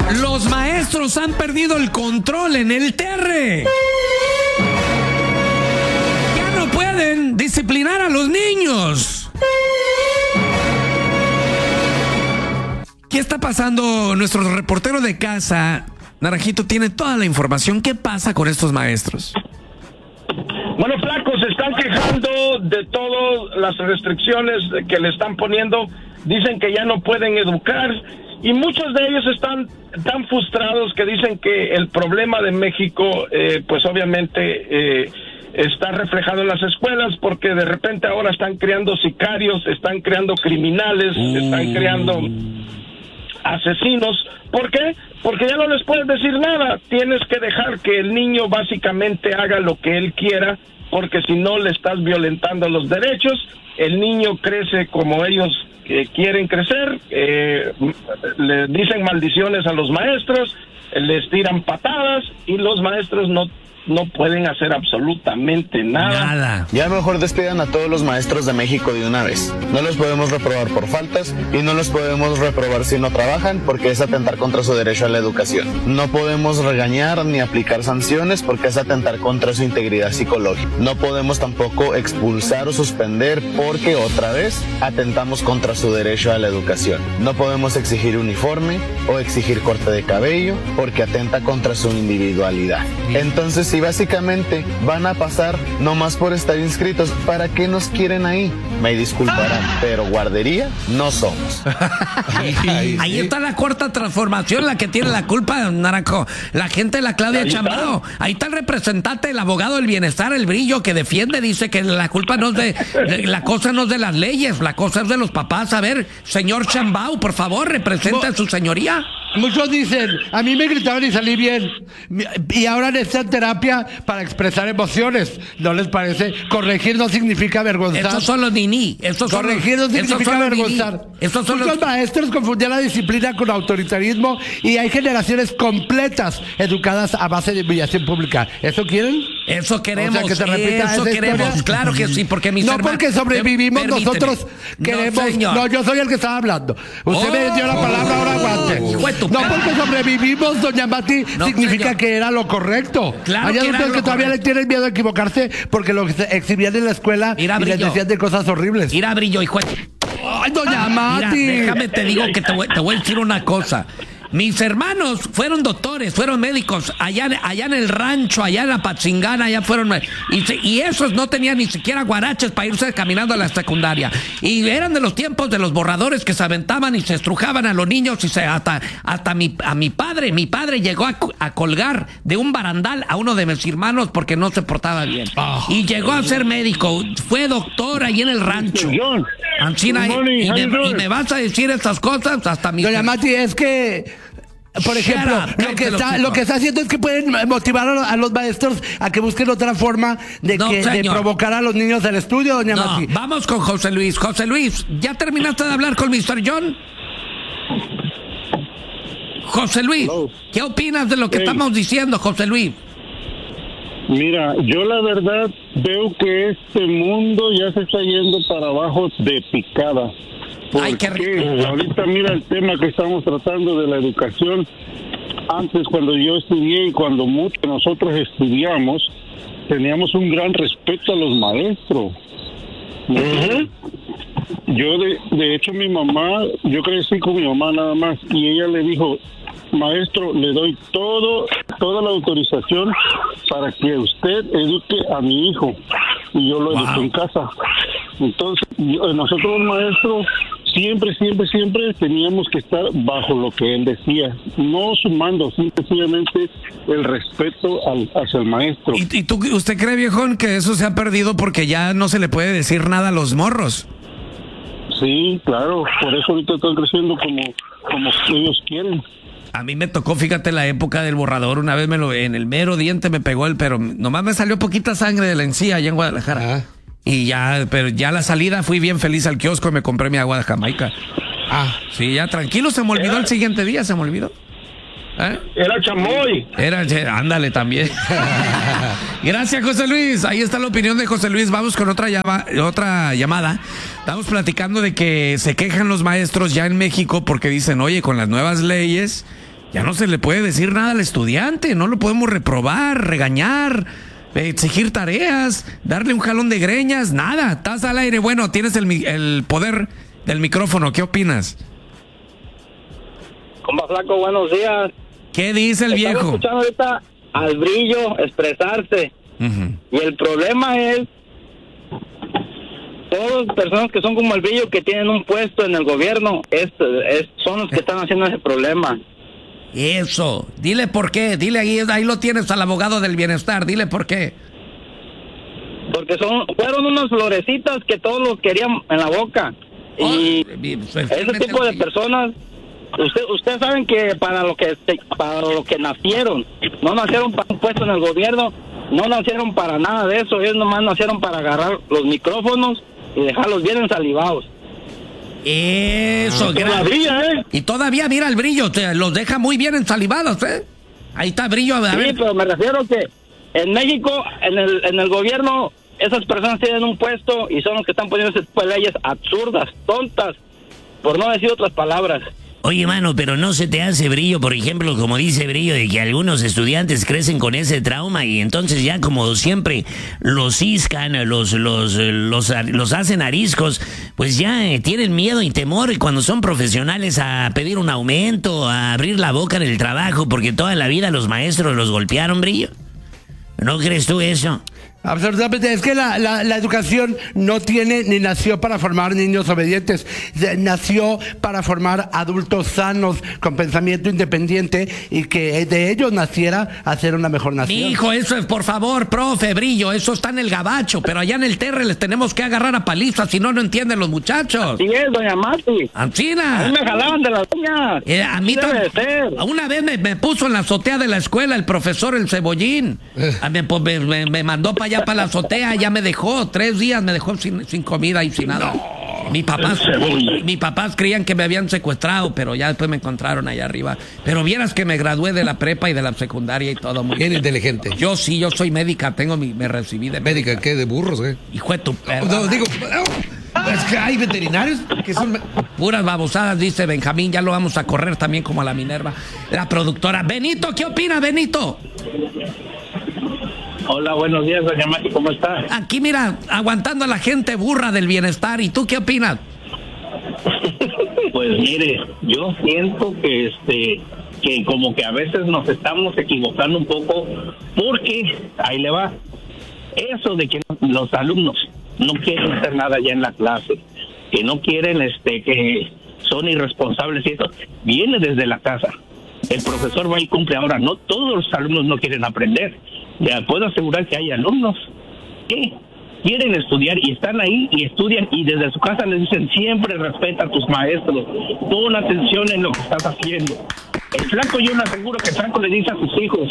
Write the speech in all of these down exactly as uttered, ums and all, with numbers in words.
Los maestros han perdido el control en el T R. Ya no pueden disciplinar a los niños. ¿Qué está pasando? Nuestro reportero de casa, Naranjito, tiene toda la información. ¿Qué pasa con estos maestros? Bueno, Flaco, se están quejando de todas las restricciones que le están poniendo. Dicen que ya no pueden educar y muchos de ellos están tan frustrados que dicen que el problema de México, eh, pues obviamente eh, está reflejado en las escuelas, porque de repente ahora están creando sicarios, están creando criminales, mm. están creando asesinos. ¿Por qué? Porque ya no les puedes decir nada. Tienes que dejar que el niño básicamente haga lo que él quiera, porque si no le estás violentando los derechos. El niño crece como ellos eh, quieren crecer, eh, le dicen maldiciones a los maestros, les tiran patadas y los maestros no no pueden hacer absolutamente nada. Nada. Ya mejor despidan a todos los maestros de México de una vez. No los podemos reprobar por faltas y no los podemos reprobar si no trabajan, porque es atentar contra su derecho a la educación. No podemos regañar ni aplicar sanciones porque es atentar contra su integridad psicológica. No podemos tampoco expulsar o suspender porque otra vez atentamos contra su derecho a la educación. No podemos exigir uniforme o exigir corte de cabello porque atenta contra su individualidad. Entonces, si básicamente van a pasar nomás por estar inscritos, ¿para qué nos quieren ahí? Me disculparán, pero guardería no somos. Ahí, ahí está la cuarta transformación, la que tiene la culpa, Naranjo. La gente de la Claudia Sheinbaum. Ahí está el representante, el abogado del bienestar, el Brillo, que defiende, dice que la culpa no es de, de la cosa no es de las leyes, la cosa es de los papás. A ver, señor Sheinbaum, por favor, representa a su señoría. Muchos dicen, a mí me gritaban y salí bien, y ahora necesitan terapia para expresar emociones. ¿No les parece? Corregir no significa avergonzar. Estos son los niní. Estos son Corregir no significa avergonzar. Estos son Muchos los... maestros confundían la disciplina con autoritarismo y hay generaciones completas educadas a base de humillación pública. ¿Eso quieren? Eso queremos. O sea, que se repita eso esa queremos. historia. Claro que sí, porque mis No hermanos... porque sobrevivimos, Permíteme. nosotros queremos... No, no, yo soy el que estaba hablando. Usted oh, me dio la palabra, ahora aguante. No porque sobrevivimos, doña Mati, no, significa señor. que era lo correcto. Claro. Hay adultos que todavía le tienen miedo a equivocarse porque lo exhibían en la escuela Mira, y les decían de cosas horribles. Mira, Brillo, hijo. Ay, doña Mati. Mira, déjame te digo que te voy, te voy a decir una cosa. Mis hermanos fueron doctores, fueron médicos, allá, allá en el rancho, allá en la Pachingana, allá fueron, y, y esos no tenían ni siquiera guaraches para irse caminando a la secundaria, y eran de los tiempos de los borradores que se aventaban y se estrujaban a los niños, y se hasta, hasta mi, a mi padre, mi padre llegó a, a colgar de un barandal a uno de mis hermanos porque no se portaba bien, oh, y llegó a ser médico, fue doctor ahí en el rancho. Ancina, y, y, me, y me vas a decir estas cosas hasta mi... Doña Mati, es que... Por ejemplo, lo que, está, lo que está haciendo es que pueden motivar a los maestros a que busquen otra forma de, no, que, de provocar a los niños del estudio, doña no, Mati. Vamos con José Luis. José Luis, ¿ya terminaste de hablar con mister John? José Luis, Hello. ¿Qué opinas de lo que hey. estamos diciendo, José Luis? Mira, yo la verdad veo que este mundo ya se está yendo para abajo de picada. Ay, qué rico. Ahorita mira el tema que estamos tratando de la educación. Antes, cuando yo estudié y cuando muchos de nosotros estudiamos, teníamos un gran respeto a los maestros. Uh-huh. Yo, de, de hecho, mi mamá, yo crecí con mi mamá nada más, y ella le dijo, maestro, le doy todo, toda la autorización para que usted eduque a mi hijo. Y yo lo wow. eduqué en casa. Entonces, yo, nosotros los maestros siempre, siempre, siempre teníamos que estar bajo lo que él decía, no sumando, simplemente el respeto al, hacia el maestro. ¿Y, y tú, usted cree, viejón, que eso se ha perdido porque ya no se le puede decir nada a los morros? Sí, claro, por eso ahorita están creciendo como, como ellos quieren. A mí me tocó, fíjate, la época del borrador. Una vez me lo, en el mero diente me pegó el, pero nomás me salió poquita sangre de la encía allá en Guadalajara. Ah. Y ya, pero ya a la salida fui bien feliz al kiosco y me compré mi agua de Jamaica. Ah, sí, ya tranquilo, se me olvidó era, el siguiente día, se me olvidó. ¿Eh? Era chamoy. Era, ándale también. Gracias, José Luis. Ahí está la opinión de José Luis. Vamos con otra, llama, otra llamada. Estamos platicando de que se quejan los maestros ya en México porque dicen, oye, con las nuevas leyes ya no se le puede decir nada al estudiante, no lo podemos reprobar, regañar, exigir tareas, darle un jalón de greñas, nada. Estás al aire, bueno, tienes el, el poder del micrófono, ¿qué opinas? Compa Flaco, buenos días. ¿Qué dice el Estaba viejo? escuchando ahorita al Brillo expresarse. Uh-huh. Y el problema es todas las personas que son como el Brillo, que tienen un puesto en el gobierno, es, es, son los que están haciendo ese problema. Eso, dile por qué, dile ahí, ahí lo tienes al abogado del bienestar, dile por qué. Porque son, fueron unas florecitas que todos los querían en la boca. Oh, y ese tipo de personas, usted, ustedes saben que para lo que para lo que nacieron, no nacieron para un puesto en el gobierno, no nacieron para nada de eso, ellos nomás nacieron para agarrar los micrófonos y dejarlos bien ensalivados. Eso, todavía, ¿eh? Y todavía, mira el Brillo, te los deja muy bien ensalivados, ¿eh? Ahí está Brillo. A ver. Sí, pero me refiero que en México, en el, en el gobierno, esas personas tienen un puesto y son los que están poniendo esas leyes absurdas, tontas, por no decir otras palabras. Oye, mano, pero no se te hace, Brillo, por ejemplo, como dice Brillo, de que algunos estudiantes crecen con ese trauma y entonces ya como siempre los ciscan, los los los, los hacen ariscos, pues ya eh, tienen miedo y temor y cuando son profesionales a pedir un aumento, a abrir la boca en el trabajo, porque toda la vida los maestros los golpearon, Brillo. ¿No crees tú eso? Absolutamente, es que la, la, la educación no tiene ni nació para formar niños obedientes, nació para formar adultos sanos, con pensamiento independiente y que de ellos naciera hacer una mejor nación. Mi hijo, eso es, por favor, profe, Brillo, eso está en el gabacho, pero allá en el Terre les tenemos que agarrar a palizas, si no, no entienden los muchachos. Sí es, doña Mati. Ancina. A mí me jalaban de las uñas. Eh, a mí también. Una vez me, me puso en la azotea de la escuela el profesor El Cebollín. A mí, pues, me, me, me mandó para allá, para la azotea, ya me dejó, tres días me dejó sin, sin comida y sin nada. No, mi papás, mi, mi papás creían que me habían secuestrado, pero ya después me encontraron allá arriba. Pero vieras que me gradué de la prepa y de la secundaria y todo. Muy bien inteligente. Yo sí, yo soy médica, tengo mi, me recibí de médica. ¿Médica qué? ¿De burros, qué? Hijo de tu perra. No, no, digo, no, es que hay veterinarios que son... Puras babosadas, dice Benjamín, ya lo vamos a correr también como a la Minerva. La productora. Benito, ¿qué opina, Benito? Hola, buenos días, doña Mati, ¿cómo está? Aquí, mira, aguantando a la gente burra del bienestar. ¿Y tú qué opinas? Pues mire, yo siento que este que como que a veces nos estamos equivocando un poco, porque ahí le va. Eso de que los alumnos no quieren hacer nada ya en la clase, que no quieren, este, que son irresponsables y eso, viene desde la casa. El profesor va y cumple. Ahora, no todos los alumnos no quieren aprender. Ya puedo asegurar que hay alumnos que quieren estudiar y están ahí y estudian y desde su casa les dicen siempre respeta a tus maestros, pon atención en lo que estás haciendo. El Flaco, yo le aseguro que el Flaco le dice a sus hijos,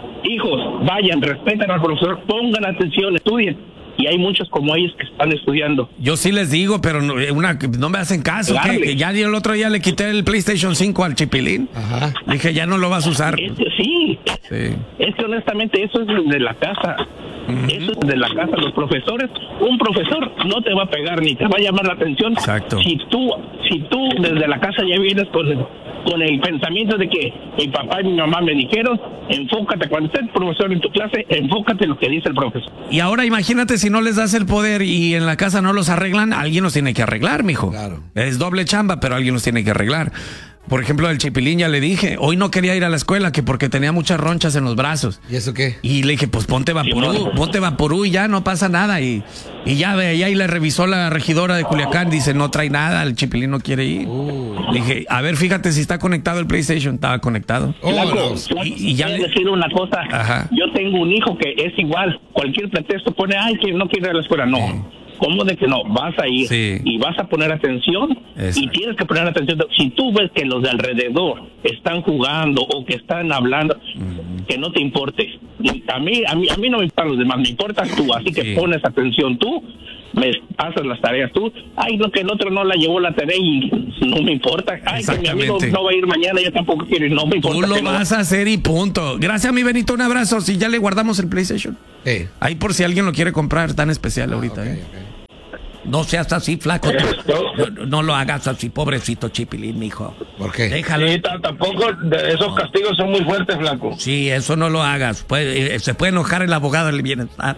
hijos, vayan, respeten al profesor, pongan atención, estudien. Y hay muchos como ellos que están estudiando. Yo sí les digo, pero no, una, no me hacen caso. Que, que ya el otro día le quité el PlayStation cinco al Chipilín. Ajá. Dije, ya no lo vas a usar. Es, sí. sí. Es que honestamente eso es de la casa. Uh-huh. Eso es de la casa. Los profesores, un profesor no te va a pegar ni te va a llamar la atención. Exacto. Si tú, si tú desde la casa ya vienes con el, con el pensamiento de que mi papá y mi mamá me dijeron, enfócate, cuando esté el profesor en tu clase, enfócate en lo que dice el profesor. Y ahora imagínate si no les das el poder y en la casa no los arreglan, alguien los tiene que arreglar, mijo. Claro. Es doble chamba, pero alguien los tiene que arreglar. Por ejemplo, al Chipilín ya le dije, hoy no quería ir a la escuela que porque tenía muchas ronchas en los brazos. ¿Y eso qué? Y le dije, pues ponte Vaporú, ponte Vaporú y ya no pasa nada. Y, y ya ve, ya y le revisó la regidora de Culiacán, dice, no trae nada, el Chipilín no quiere ir. Uh. Le dije, a ver, fíjate si está conectado el PlayStation. Estaba conectado. Oh, Flaco, Flaco, y, y ya le decir una cosa. Ajá. Yo tengo un hijo que es igual, cualquier pretexto pone, ay, que no quiere ir a la escuela. No. Sí. ¿Cómo de que no? Vas a ir sí. y vas a poner atención. Exacto. Y tienes que poner atención. Si tú ves que los de alrededor están jugando o que están hablando, uh-huh. que no te importe. A mí, a mí, a mí no me importan los demás, me importas tú. Así que sí. pones atención tú, me haces las tareas tú. Ay, no, que el otro no la llevó la tarea y no me importa. Ay, que mi amigo no va a ir mañana, yo tampoco quiero ir, no me importa. Tú lo vas no. a hacer y punto. Gracias, mi Benito, un abrazo. Si ya le guardamos el PlayStation. Sí. Ahí por si alguien lo quiere comprar, tan especial ah, ahorita. Okay, ¿eh? okay. No seas así, flaco. No, no lo hagas así, pobrecito Chipilín, mijo. ¿Por qué? Déjalo. Sí, t- tampoco de esos castigos son muy fuertes, flaco. Sí, eso no lo hagas. Puede- eh, se puede enojar el abogado del bienestar.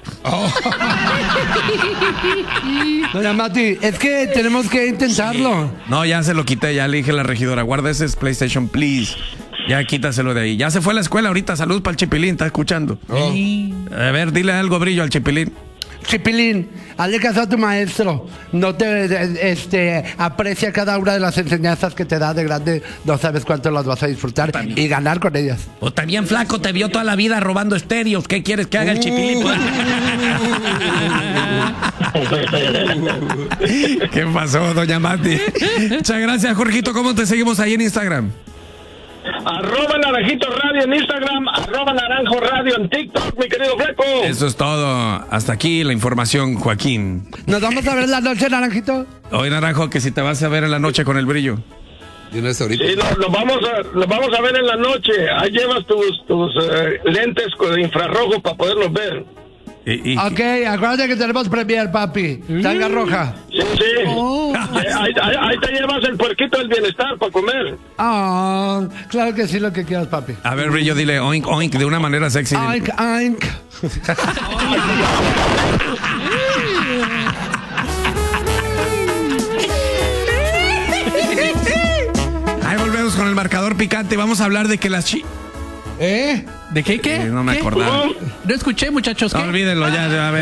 Doña Mati, es que tenemos que intentarlo. No, ya se lo quité, ya le dije a la regidora, guarda ese PlayStation, please. Ya quítaselo de ahí. Ya se fue a la escuela ahorita, salud para el Chipilín, está escuchando. A ver, dile algo, Brillo, al Chipilín. Chipilín, hazle caso a tu maestro. No te de- este, aprecia cada una de las enseñanzas que te da de grande. No sabes cuánto las vas a disfrutar y ganar con ellas. O también flaco, te vio toda la vida robando estéreos. ¿Qué quieres que haga el Chipilín? ¿Qué pasó, doña Mati? Muchas gracias, Jorgito. ¿Cómo te seguimos ahí en Instagram? Arroba Naranjito Radio en Instagram, arroba Naranjo Radio en TikTok, mi querido flaco. Eso es todo. Hasta aquí la información, Joaquín. ¿Nos vamos a ver en la noche, Naranjito? Oye, Naranjo, que si te vas a ver en la noche con el Brillo. Yo no estoy ahorita. Sí, lo, lo vamos a, lo vamos a ver en la noche. Ahí llevas tus, tus eh, lentes con infrarrojo para poderlos ver. Y, y- Ok, acuérdate que tenemos premier, papi. Tanga roja. Sí, sí. Oh. Eh, Ahí, ahí- ahí te llevas el puerquito del bienestar para comer. Ah, claro que sí, lo que quieras, papi. A ver, Brillo, dile oink, oink de una manera sexy. Oink, oink. Ahí volvemos con el marcador picante. Vamos a hablar de que las chi... ¿Eh? ¿De qué, qué? Eh, no me ¿Qué? acordaba. No escuché, muchachos. No, ¿qué? olvídenlo ya, ya, a ver.